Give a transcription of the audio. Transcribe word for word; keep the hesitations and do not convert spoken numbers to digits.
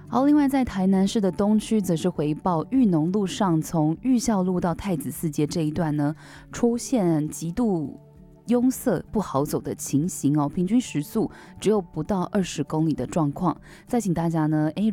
好，另外在台南市的东区，则是回报裕农路上从裕孝路到太子寺街这一段呢，出现极度拥塞不好走的情形哦，平均时速只有不到二十公里的状况。再请大家呢，哎，